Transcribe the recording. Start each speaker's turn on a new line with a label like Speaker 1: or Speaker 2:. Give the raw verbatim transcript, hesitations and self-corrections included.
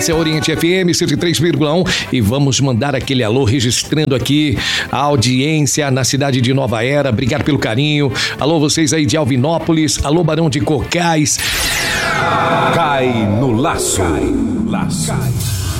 Speaker 1: Essa é a Oriente F M cento e três vírgula um e vamos mandar aquele alô registrando aqui a audiência na cidade de Nova Era. Obrigado pelo carinho. Alô, vocês aí de Alvinópolis. Alô, Barão de Cocais.
Speaker 2: Cai no laço. Cai no laço.